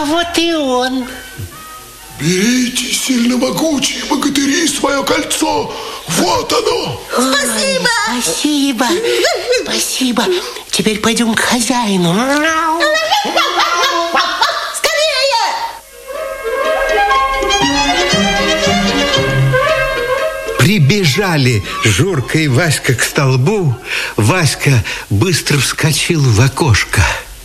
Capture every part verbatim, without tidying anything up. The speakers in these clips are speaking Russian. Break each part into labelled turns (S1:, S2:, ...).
S1: А вот и он.
S2: Берите, сильно могучие богатыри, свое кольцо. Вот оно.
S3: Спасибо.
S1: Ой, спасибо. Спасибо. Теперь пойдем к хозяину.
S3: Скорее!
S4: Прибежали Журка и Васька к столбу. Васька быстро вскочил в окошко.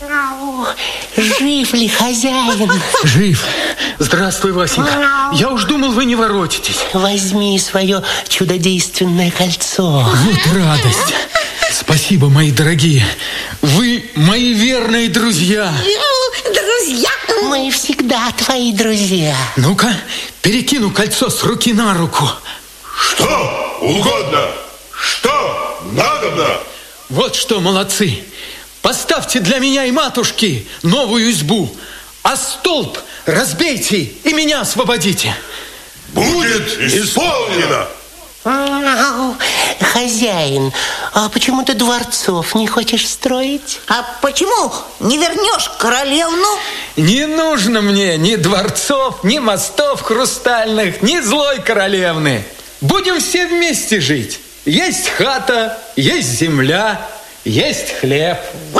S1: Жив ли хозяин?
S5: Жив. Здравствуй, Васенька. Я уж думал, вы не воротитесь.
S1: Возьми свое чудодейственное кольцо.
S5: Вот радость. Спасибо, мои дорогие. Вы мои верные друзья.
S3: Друзья.
S1: Мы всегда твои друзья.
S5: Ну-ка, перекину кольцо с руки на руку.
S2: Что угодно. Что надобно.
S5: Вот что, молодцы. Поставьте для меня и матушки новую избу, а столб разбейте и меня освободите.
S2: Будет исполнено.
S1: Хозяин, а почему ты дворцов не хочешь строить?
S3: А почему не вернешь королевну?
S5: Не нужно мне ни дворцов, ни мостов хрустальных, ни злой королевны. Будем все вместе жить. Есть хата, есть земля, есть хлеб.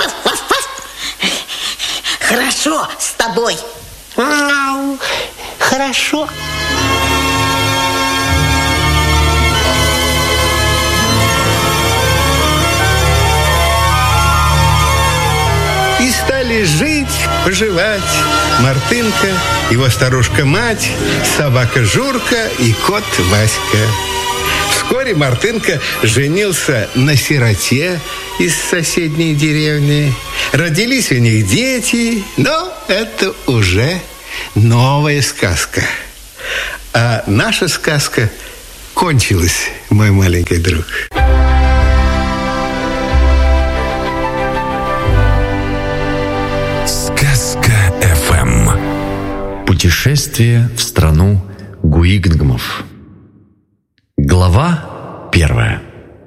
S3: Хорошо с тобой.
S1: Хорошо.
S4: И стали жить, поживать Мартынка, его старушка-мать, собака Журка и кот Васька. Вскоре Мартынка женился на сироте из соседней деревни. Родились у них дети, но это уже новая сказка. А наша сказка кончилась, мой маленький друг.
S6: Сказка эф эм. Путешествие в страну Гуигнгмов. Глава первая.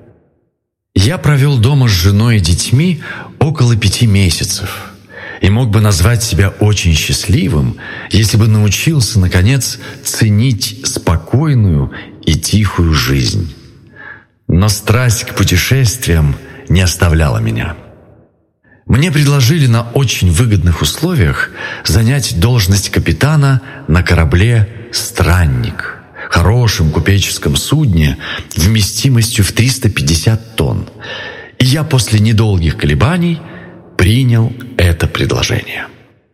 S6: Я провел дома с женой и детьми около пяти месяцев и мог бы назвать себя очень счастливым, если бы научился, наконец, ценить спокойную и тихую жизнь. Но страсть к путешествиям не оставляла меня. Мне предложили на очень выгодных условиях занять должность капитана на корабле «Странник», хорошем купеческом судне вместимостью в триста пятьдесят тонн. И я после недолгих колебаний принял это предложение.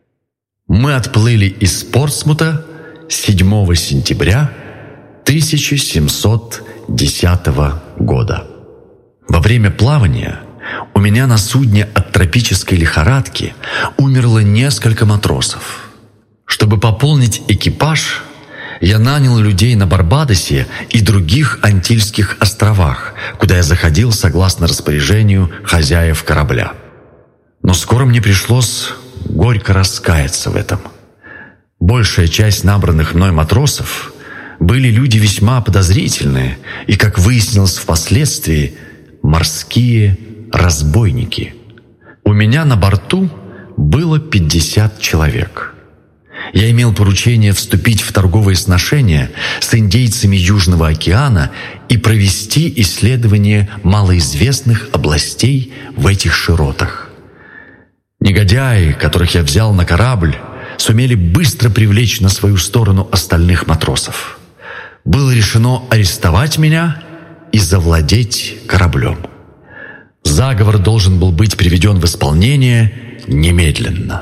S6: Мы отплыли из Портсмута седьмого сентября тысяча семьсот десятого года. Во время плавания у меня на судне от тропической лихорадки умерло несколько матросов. Чтобы пополнить экипаж, я нанял людей на Барбадосе и других Антильских островах, куда я заходил согласно распоряжению хозяев корабля. Но скоро мне пришлось горько раскаяться в этом. Большая часть набранных мной матросов были люди весьма подозрительные и, как выяснилось впоследствии, морские разбойники. У меня на борту было пятьдесят человек. Я имел поручение вступить в торговые сношения с индейцами Южного океана и провести исследование малоизвестных областей в этих широтах. Негодяи, которых я взял на корабль, сумели быстро привлечь на свою сторону остальных матросов. Было решено арестовать меня и завладеть кораблем. Заговор должен был быть приведен в исполнение немедленно.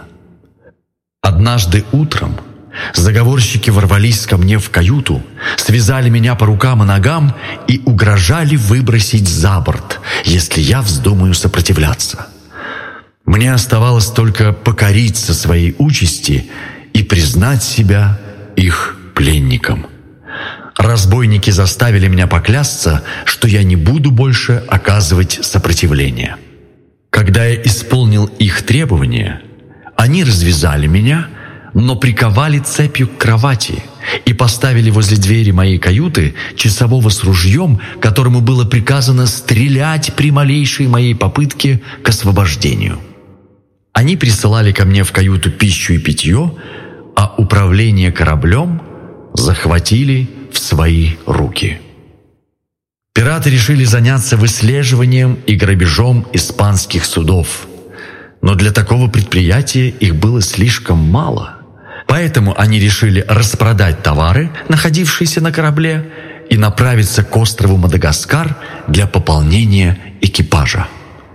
S6: Однажды утром заговорщики ворвались ко мне в каюту, связали меня по рукам и ногам и угрожали выбросить за борт, если я вздумаю сопротивляться. Мне оставалось только покориться своей участи и признать себя их пленником. Разбойники заставили меня поклясться, что я не буду больше оказывать сопротивление. Когда я исполнил их требования, они развязали меня, но приковали цепью к кровати и поставили возле двери моей каюты часового с ружьем, которому было приказано стрелять при малейшей моей попытке к освобождению. Они присылали ко мне в каюту пищу и питье, а управление кораблем захватили в свои руки. Пираты решили заняться выслеживанием и грабежом испанских судов. Но для такого предприятия их было слишком мало. Поэтому они решили распродать товары, находившиеся на корабле, и направиться к острову Мадагаскар для пополнения экипажа.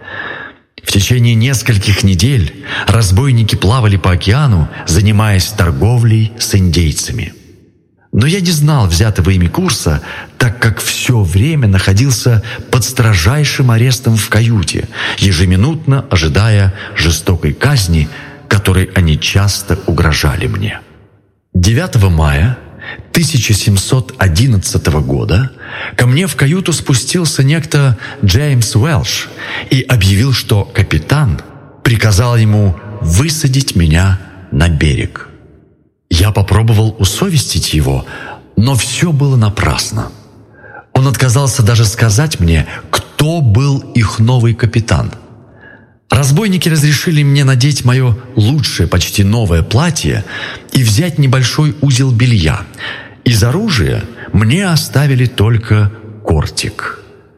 S6: В течение нескольких недель разбойники плавали по океану, занимаясь торговлей с индейцами. Но я не знал взятого ими курса, так как все время находился под строжайшим арестом в каюте, ежеминутно ожидая жестокой казни, которой они часто угрожали мне. девятого мая тысяча семьсот одиннадцатого года ко мне в каюту спустился некто Джеймс Уэлш и объявил, что капитан приказал ему высадить меня на берег. Я попробовал усовестить его, но все было напрасно. Он отказался даже сказать мне, кто был их новый капитан. Разбойники разрешили мне надеть мое лучшее, почти новое платье и взять небольшой узел белья. Из оружия мне оставили только кортик.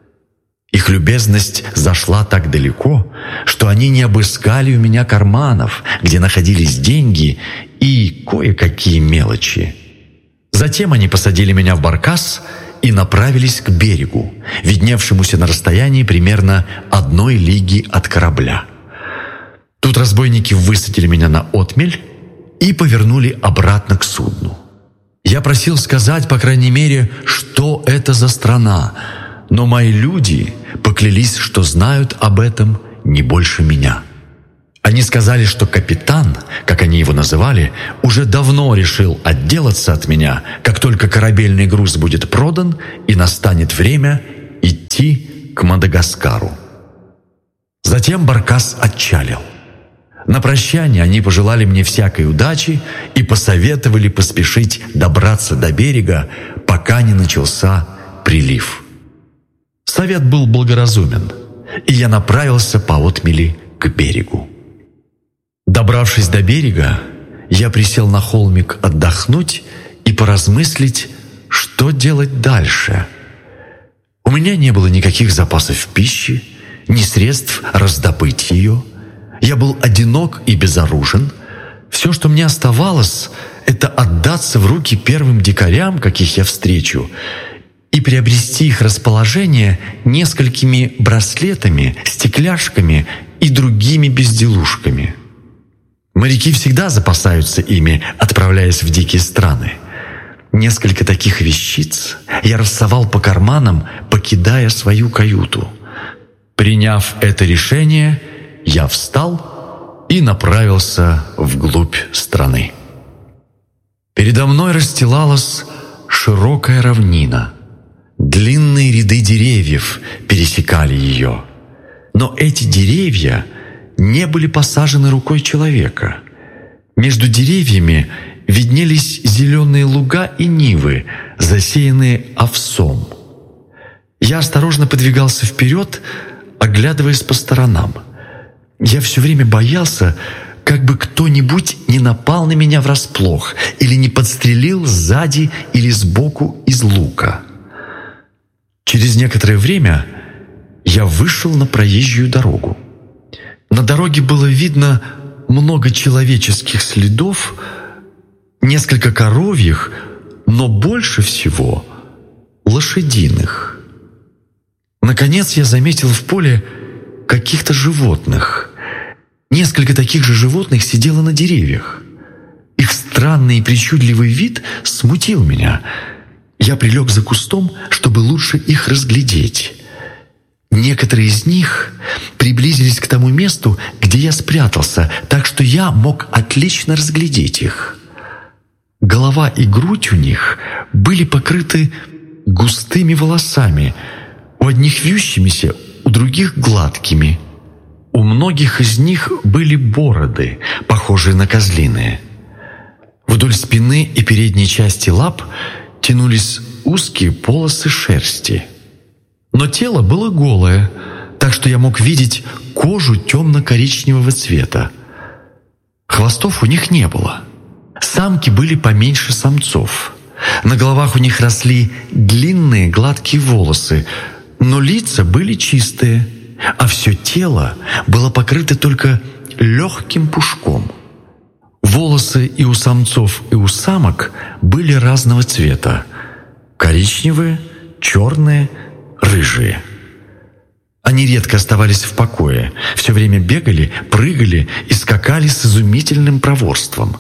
S6: Их любезность зашла так далеко, что они не обыскали у меня карманов, где находились деньги и кое-какие мелочи. Затем они посадили меня в баркас и направились к берегу, видневшемуся на расстоянии примерно одной лиги от корабля. Тут разбойники высадили меня на отмель и повернули обратно к судну. Я просил сказать, по крайней мере, что это за страна, но мои люди поклялись, что знают об этом не больше меня. Они сказали, что капитан, как они его называли, уже давно решил отделаться от меня, как только корабельный груз будет продан и настанет время идти к Мадагаскару. Затем баркас отчалил. На прощание они пожелали мне всякой удачи и посоветовали поспешить добраться до берега, пока не начался прилив. Совет был благоразумен, и я направился по отмели к берегу. Добравшись до берега, я присел на холмик отдохнуть и поразмыслить, что делать дальше. У меня не было никаких запасов пищи, ни средств раздобыть ее. Я был одинок и безоружен. Все, что мне оставалось, это отдаться в руки первым дикарям, каких я встречу, и приобрести их расположение несколькими браслетами, стекляшками и другими безделушками. Моряки всегда запасаются ими, отправляясь в дикие страны. Несколько таких вещиц я рассовал по карманам, покидая свою каюту. Приняв это решение, я встал и направился вглубь страны. Передо мной расстилалась широкая равнина. Длинные ряды деревьев пересекали ее. Но эти деревья не были посажены рукой человека. Между деревьями виднелись зеленые луга и нивы, засеянные овсом. Я осторожно подвигался вперед, оглядываясь по сторонам. Я все время боялся, как бы кто-нибудь не напал на меня врасплох или не подстрелил сзади или сбоку из лука. Через некоторое время я вышел на проезжую дорогу. На дороге было видно много человеческих следов, несколько коровьих, но больше всего лошадиных. Наконец я заметил в поле каких-то животных. Несколько таких же животных сидело на деревьях. Их странный и причудливый вид смутил меня. Я прилег за кустом, чтобы лучше их разглядеть. Некоторые из них приблизились к тому месту, где я спрятался, так что я мог отлично разглядеть их. Голова и грудь у них были покрыты густыми волосами, у одних вьющимися, у других гладкими. У многих из них были бороды, похожие на козлиные. Вдоль спины и передней части лап тянулись узкие полосы шерсти. Но тело было голое, так что я мог видеть кожу темно-коричневого цвета. Хвостов у них не было. С Самки были поменьше самцов. На головах у них росли длинные гладкие волосы, но лица были чистые, а все тело было покрыто только легким пушком. Волосы и у самцов, и у самок были разного цвета: коричневые, черные, рыжие. Они редко оставались в покое, все время бегали, прыгали и скакали с изумительным проворством.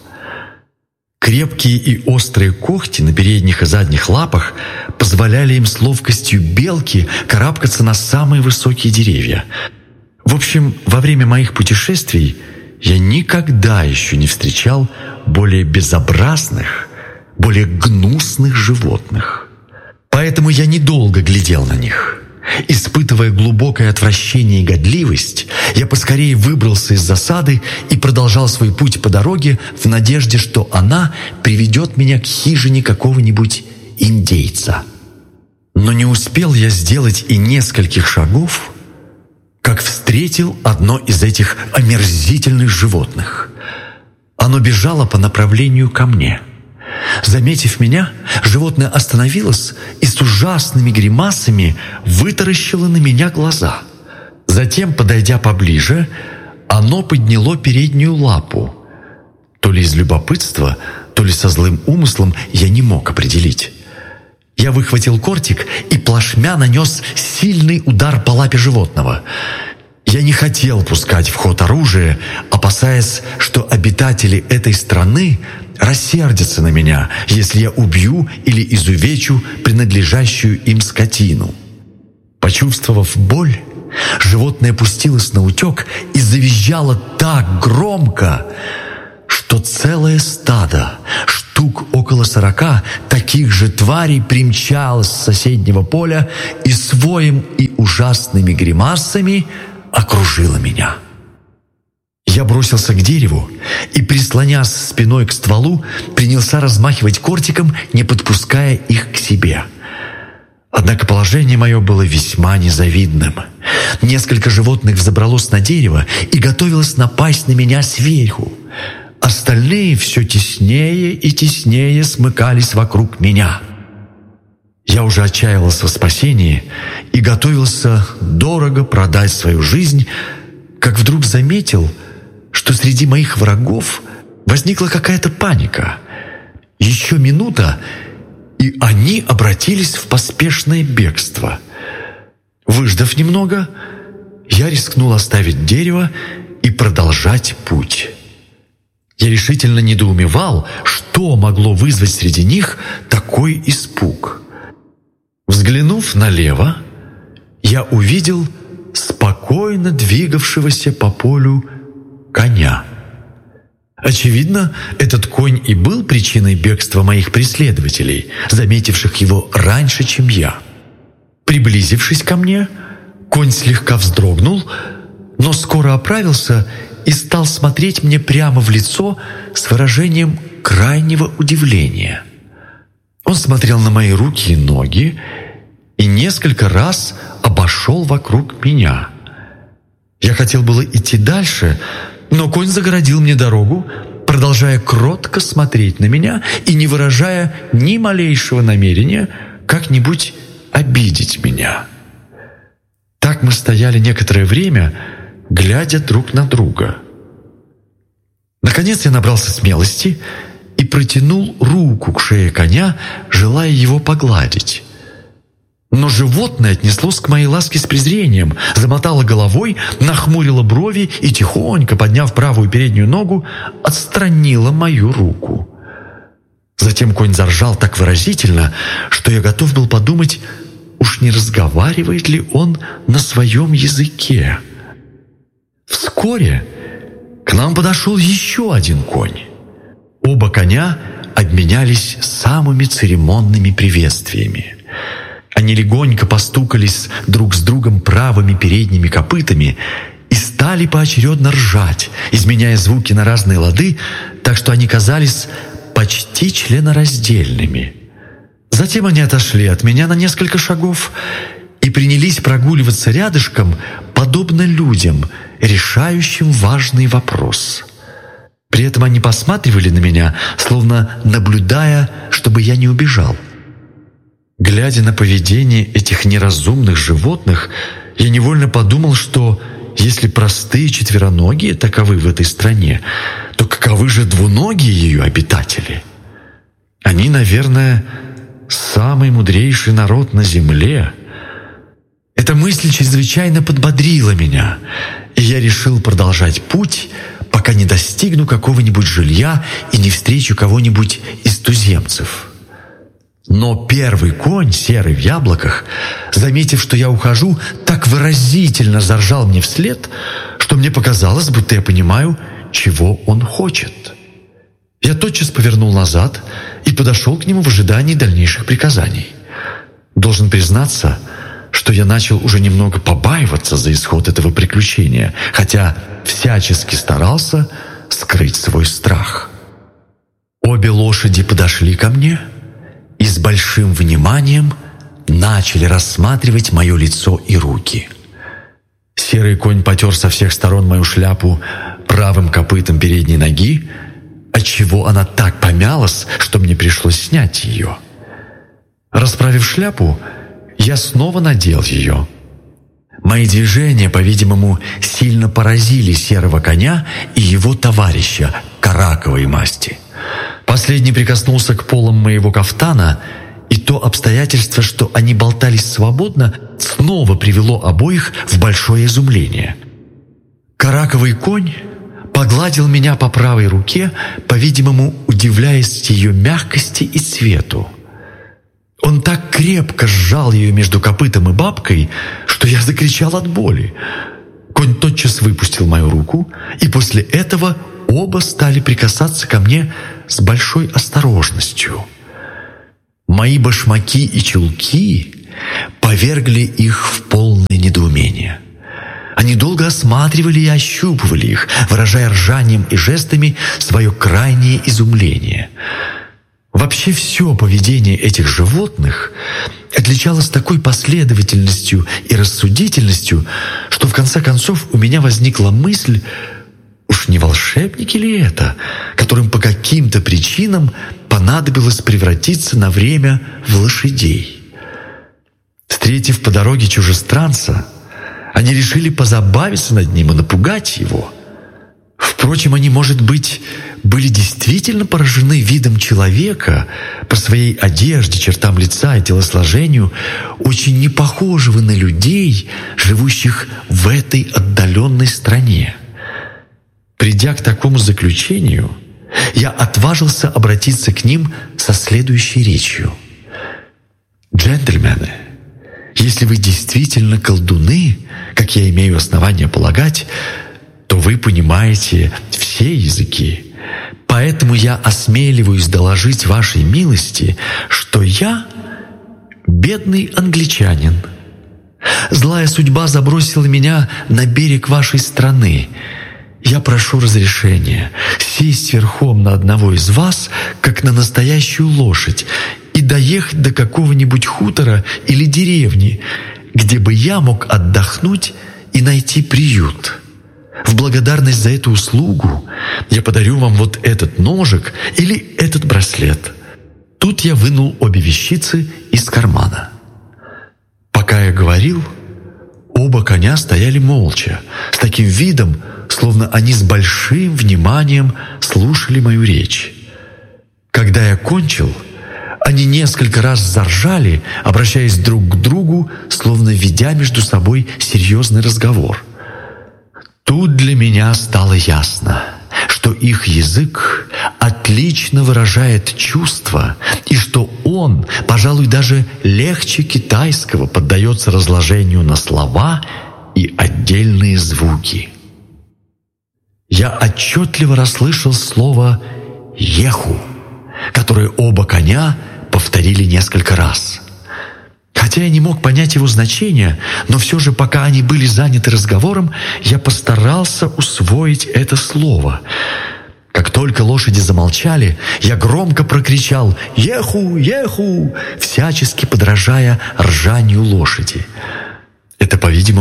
S6: Крепкие и острые когти на передних и задних лапах позволяли им с ловкостью белки карабкаться на самые высокие деревья. В общем, во время моих путешествий я никогда еще не встречал более безобразных, более гнусных животных. Поэтому я недолго глядел на них. Испытывая глубокое отвращение и годливость, я поскорее выбрался из засады и продолжал свой путь по дороге в надежде, что она приведет меня к хижине какого-нибудь индейца. Но не успел я сделать и нескольких шагов, как встретил одно из этих омерзительных животных. Оно бежало по направлению ко мне. Заметив меня, животное остановилось и с ужасными гримасами вытаращило на меня глаза. Затем, подойдя поближе, оно подняло переднюю лапу. То ли из любопытства, то ли со злым умыслом, я не мог определить. Я выхватил кортик и плашмя нанес сильный удар по лапе животного. Я не хотел пускать в ход оружие, опасаясь, что обитатели этой страны рассердятся на меня, если я убью или изувечу принадлежащую им скотину. Почувствовав боль, животное пустилось наутек и завизжало так громко, что целое стадо, штук около сорока, таких же тварей примчалось с соседнего поля и с воем и ужасными гримасами окружило меня. Я бросился к дереву и, прислонясь спиной к стволу, принялся размахивать кортиком, не подпуская их к себе. Однако положение мое было весьма незавидным. Несколько животных взобралось на дерево и готовилось напасть на меня сверху. Остальные все теснее и теснее смыкались вокруг меня. Я уже отчаивался в спасении и готовился дорого продать свою жизнь, как вдруг заметил, что среди моих врагов возникла какая-то паника. Еще минута, и они обратились в поспешное бегство. Выждав немного, я рискнул оставить дерево и продолжать путь. Я решительно недоумевал, что могло вызвать среди них такой испуг. Взглянув налево, я увидел спокойно двигавшегося по полю коня. Очевидно, этот конь и был причиной бегства моих преследователей, заметивших его раньше, чем я. Приблизившись ко мне, конь слегка вздрогнул, но скоро оправился и стал смотреть мне прямо в лицо с выражением крайнего удивления. Он смотрел на мои руки и ноги и несколько раз обошел вокруг меня. Я хотел было идти дальше, но конь загородил мне дорогу, продолжая кротко смотреть на меня и не выражая ни малейшего намерения как-нибудь обидеть меня. Так мы стояли некоторое время, глядя друг на друга. Наконец я набрался смелости и протянул руку к шее коня, желая его погладить. Но животное отнеслось к моей ласке с презрением, замотало головой, нахмурило брови и, тихонько подняв правую переднюю ногу, отстранило мою руку. Затем конь заржал так выразительно, что я готов был подумать, уж не разговаривает ли он на своем языке. Вскоре к нам подошел еще один конь. Оба коня обменялись самыми церемонными приветствиями. Они легонько постукались друг с другом правыми передними копытами и стали поочередно ржать, изменяя звуки на разные лады, так что они казались почти членораздельными. Затем они отошли от меня на несколько шагов и принялись прогуливаться рядышком, подобно людям, решающим важный вопрос. При этом они посматривали на меня, словно наблюдая, чтобы я не убежал. Глядя на поведение этих неразумных животных, я невольно подумал, что если простые четвероногие таковы в этой стране, то каковы же двуногие ее обитатели? Они, наверное, самый мудрейший народ на земле. Эта мысль чрезвычайно подбодрила меня, и я решил продолжать путь, пока не достигну какого-нибудь жилья и не встречу кого-нибудь из туземцев. Но первый конь, серый в яблоках, заметив, что я ухожу, так выразительно заржал мне вслед, что мне показалось, будто я понимаю, чего он хочет. Я тотчас повернул назад и подошел к нему в ожидании дальнейших приказаний. Должен признаться, что я начал уже немного побаиваться за исход этого приключения, хотя всячески старался скрыть свой страх. Обе лошади подошли ко мне и с большим вниманием начали рассматривать мое лицо и руки. Серый конь потер со всех сторон мою шляпу правым копытом передней ноги, отчего она так помялась, что мне пришлось снять ее. Расправив шляпу, я снова надел ее. Мои движения, по-видимому, сильно поразили серого коня и его товарища караковой масти. Последний прикоснулся к полам моего кафтана, и то обстоятельство, что они болтались свободно, снова привело обоих в большое изумление. Караковый конь погладил меня по правой руке, по-видимому, удивляясь ее мягкости и цвету. Он так крепко сжал ее между копытом и бабкой, что я закричал от боли. Конь тотчас выпустил мою руку, и после этого оба стали прикасаться ко мне с большой осторожностью. Мои башмаки и чулки повергли их в полное недоумение. Они долго осматривали и ощупывали их, выражая ржанием и жестами свое крайнее изумление. Вообще все поведение этих животных отличалось такой последовательностью и рассудительностью, что в конце концов у меня возникла мысль, уж не волшебники ли это, которым по каким-то причинам понадобилось превратиться на время в лошадей. Встретив по дороге чужестранца, они решили позабавиться над ним и напугать его. Впрочем, они, может быть, были действительно поражены видом человека, по своей одежде, чертам лица и телосложению, очень не похожего на людей, живущих в этой отдаленной стране. Придя к такому заключению, я отважился обратиться к ним со следующей речью. «Джентльмены, если вы действительно колдуны, как я имею основания полагать, то вы понимаете все языки. Поэтому я осмеливаюсь доложить вашей милости, что я бедный англичанин. Злая судьба забросила меня на берег вашей страны. Я прошу разрешения сесть верхом на одного из вас, как на настоящую лошадь, и доехать до какого-нибудь хутора или деревни, где бы я мог отдохнуть и найти приют. В благодарность за эту услугу я подарю вам вот этот ножик или этот браслет». Тут я вынул обе вещицы из кармана. Пока я говорил, оба коня стояли молча, с таким видом, словно они с большим вниманием слушали мою речь. Когда я кончил, они несколько раз заржали, обращаясь друг к другу, словно ведя между собой серьезный разговор. Тут для меня стало ясно, что их язык отлично выражает чувства, и что он, пожалуй, даже легче китайского поддается разложению на слова и отдельные звуки. Я отчетливо расслышал слово «еху», которое оба коня повторили несколько раз. Хотя я не мог понять его значения, но все же, пока они были заняты разговором, я постарался усвоить это слово. Как только лошади замолчали, я громко прокричал «Еху! Еху!», всячески подражая ржанию лошади. Это, по-видимому,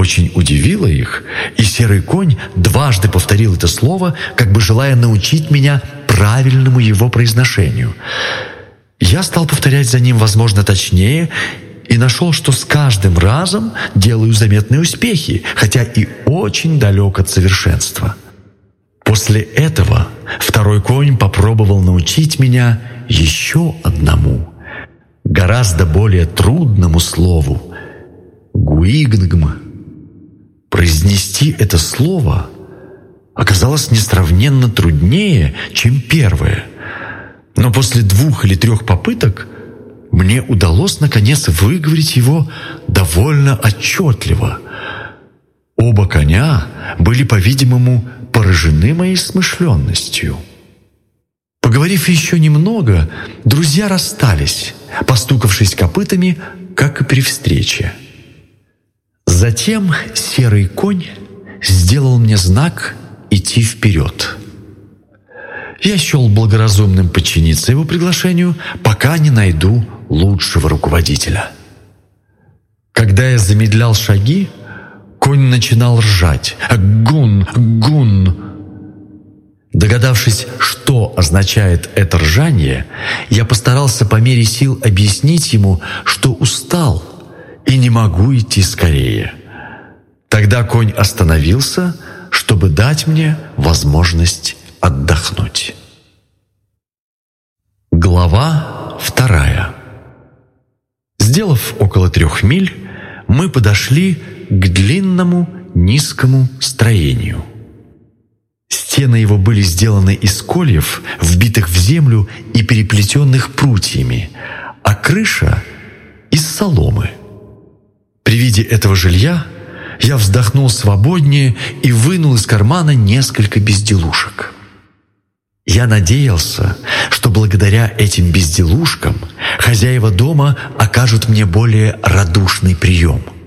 S6: очень удивило их, и серый конь дважды повторил это слово, как бы желая научить меня правильному его произношению. Я стал повторять за ним, возможно, точнее, и нашел, что с каждым разом делаю заметные успехи, хотя и очень далек от совершенства. После этого второй конь попробовал научить меня еще одному, гораздо более трудному слову — гуигнгм. Произнести это слово оказалось несравненно труднее, чем первое. Но после двух или трех попыток мне удалось, наконец, выговорить его довольно отчетливо. Оба коня были, по-видимому, поражены моей смышленностью. Поговорив еще немного, друзья расстались, постукавшись копытами, как и при встрече. Затем серый конь сделал мне знак идти вперед. Я счел благоразумным подчиниться его приглашению, пока не найду лучшего руководителя. Когда я замедлял шаги, конь начинал ржать. «Гун! Гун!» Догадавшись, что означает это ржание, я постарался по мере сил объяснить ему, что устал и не могу идти скорее. Тогда конь остановился, чтобы дать мне возможность отдохнуть. Глава вторая. Сделав около трех миль, мы подошли к длинному низкому строению. Стены его были сделаны из кольев, вбитых в землю и переплетенных прутьями, а крыша — из соломы. При виде этого жилья я вздохнул свободнее и вынул из кармана несколько безделушек. Я надеялся, что благодаря этим безделушкам хозяева дома окажут мне более радушный прием.